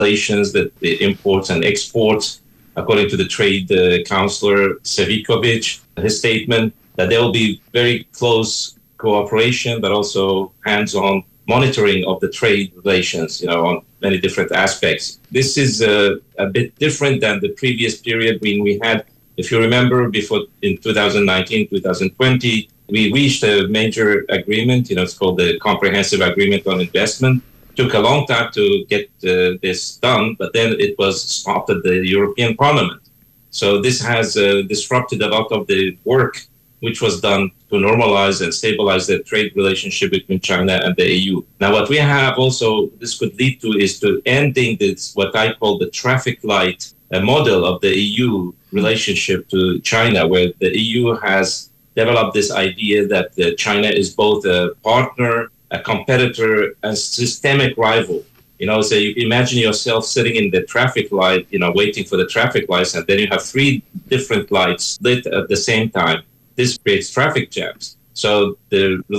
relations, that the imports and exports, according to the trade counselor Sevikovic, his statement that there will be very close cooperation, but also hands-on monitoring of the trade relations, on many different aspects. This is a bit different than the previous period when we had, if you remember, before in 2019, 2020, we reached a major agreement. It's called the Comprehensive Agreement on Investment. Took a long time to get this done, but then it was stopped at the European Parliament. So this has disrupted a lot of the work which was done to normalize and stabilize the trade relationship between China and the EU. Now, what we have also, this could lead to, is to ending this, what I call the traffic light model of the EU relationship to China, where the EU has developed this idea that China is both a partner, a competitor, and systemic rival. So you imagine yourself sitting in the traffic light, waiting for the traffic lights, and then you have 3 different lights lit at the same time. This creates traffic jams. So the